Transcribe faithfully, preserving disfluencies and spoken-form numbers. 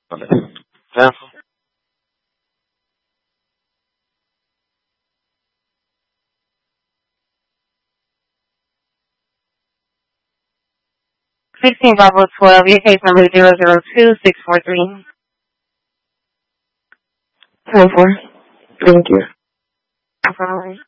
Okay. Cancel. sixteen Bravo twelve, your case number zero zero two six four three. ten four. Thank you. No problem.